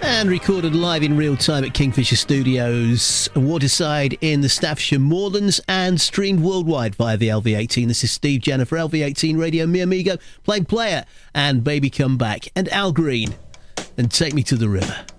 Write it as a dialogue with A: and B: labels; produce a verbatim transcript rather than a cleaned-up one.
A: And recorded live in real time at Kingfisher Studios, Waterside in the Staffordshire Moorlands, and streamed worldwide via the L V eighteen. This is Steve Jenner for L V eighteen Radio, Mi Amigo, playing Player and Baby Come Back, and Al Green and Take Me to the River.